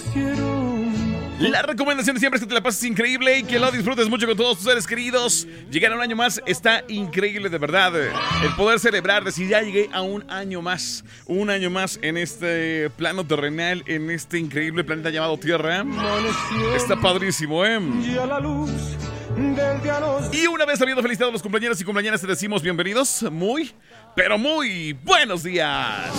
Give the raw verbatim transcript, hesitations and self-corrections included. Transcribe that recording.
La recomendación siempre es que te la pases increíble y que lo disfrutes mucho con todos tus seres queridos. Llegar a un año más está increíble, de verdad. El poder celebrar, decir, ya llegué a un año más. Un año más en este plano terrenal, en este increíble planeta llamado Tierra. Está padrísimo, ¿eh? Y una vez habiendo felicitado a los cumpleaños y cumpleañeras, te decimos bienvenidos. Muy, pero muy buenos días.